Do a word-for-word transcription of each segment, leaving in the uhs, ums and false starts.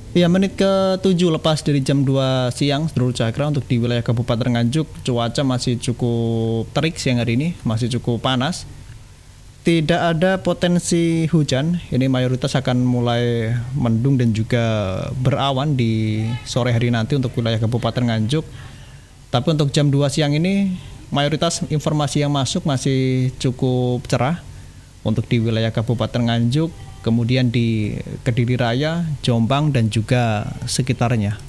Ya, menit ke tujuh lepas dari jam dua siang, Saudara Cakra, untuk di wilayah Kabupaten Nganjuk, cuaca masih cukup terik siang hari ini, masih cukup panas. Tidak ada potensi hujan, ini mayoritas akan mulai mendung dan juga berawan di sore hari nanti untuk wilayah Kabupaten Nganjuk. Tapi untuk jam dua siang ini, mayoritas informasi yang masuk masih cukup cerah untuk di wilayah Kabupaten Nganjuk, kemudian di Kediri Raya, Jombang, dan juga sekitarnya.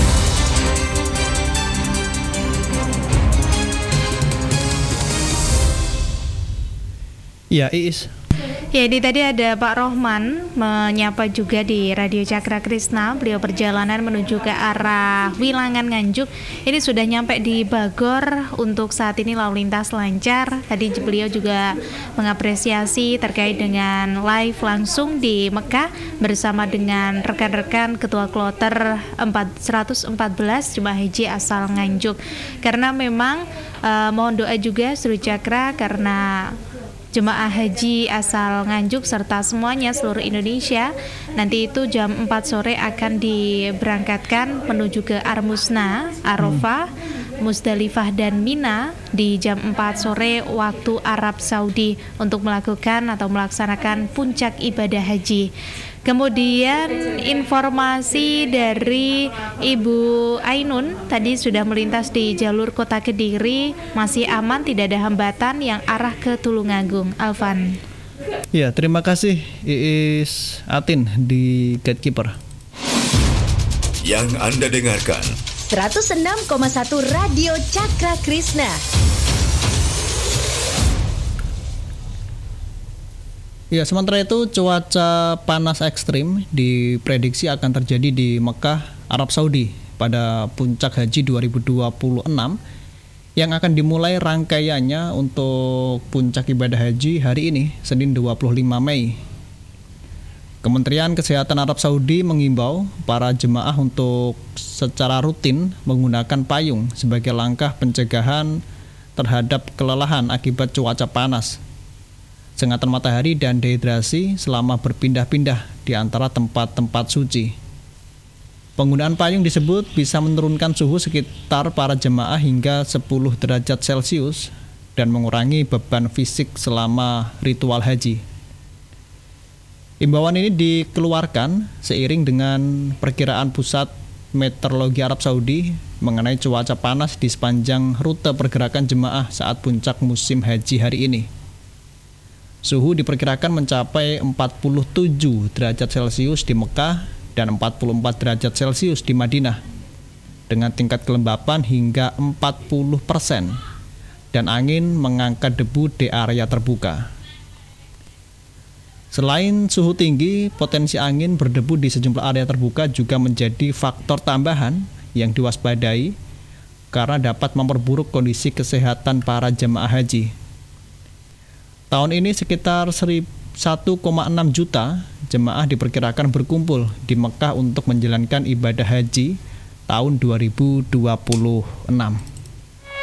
Ya, Iis. Ya, ini tadi ada Pak Rohman menyapa juga di Radio Cakra Krisna. Beliau perjalanan menuju ke arah Wilangan Nganjuk. Ini sudah nyampe di Bagor. Untuk saat ini lalu lintas lancar. Tadi beliau juga mengapresiasi terkait dengan live langsung di Mekah bersama dengan rekan-rekan Ketua Kloter seratus empat belas Jemaah Haji asal Nganjuk. Karena memang uh, mohon doa juga Seluruh Cakra, karena Jemaah Haji asal Nganjuk serta semuanya seluruh Indonesia nanti itu jam empat sore akan diberangkatkan menuju ke Armusna, Arafah, Musdalifah dan Mina di jam empat sore waktu Arab Saudi untuk melakukan atau melaksanakan puncak ibadah haji. Kemudian informasi dari Ibu Ainun tadi sudah melintas di jalur Kota Kediri, masih aman, tidak ada hambatan yang arah ke Tulungagung. Alvan. Ya, terima kasih Iis Atin di Gatekeeper. Yang Anda dengarkan seratus enam koma satu Radio Cakra Krisna. Ya, sementara itu cuaca panas ekstrim diprediksi akan terjadi di Mekah, Arab Saudi pada puncak haji dua ribu dua puluh enam yang akan dimulai rangkaiannya untuk puncak ibadah haji hari ini, Senin dua puluh lima Mei. Kementerian Kesehatan Arab Saudi mengimbau para jemaah untuk secara rutin menggunakan payung sebagai langkah pencegahan terhadap kelelahan akibat cuaca panas, sengatan matahari, dan dehidrasi selama berpindah-pindah di antara tempat-tempat suci. Penggunaan payung disebut bisa menurunkan suhu sekitar para jemaah hingga sepuluh derajat Celcius dan mengurangi beban fisik selama ritual haji. Imbauan ini dikeluarkan seiring dengan perkiraan Pusat Meteorologi Arab Saudi mengenai cuaca panas di sepanjang rute pergerakan jemaah saat puncak musim haji hari ini. Suhu diperkirakan mencapai empat puluh tujuh derajat Celcius di Mekah dan empat puluh empat derajat Celcius di Madinah, dengan tingkat kelembapan hingga empat puluh persen dan angin mengangkat debu di area terbuka. Selain suhu tinggi, potensi angin berdebu di sejumlah area terbuka juga menjadi faktor tambahan yang diwaspadai karena dapat memperburuk kondisi kesehatan para jemaah haji. Tahun ini sekitar satu koma enam juta jemaah diperkirakan berkumpul di Mekah untuk menjalankan ibadah haji tahun dua ribu dua puluh enam.